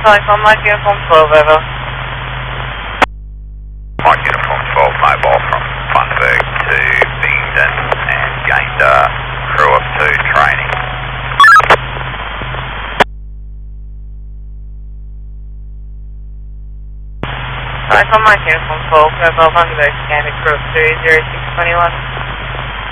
Like on Mike Uniform 12, over. Mike Uniform 12, mobile from Funberg to Binghamton and gained a crew of 2 training. Like on Mike Uniform 12, mobile Funberg, gained a crew of 2, 0621.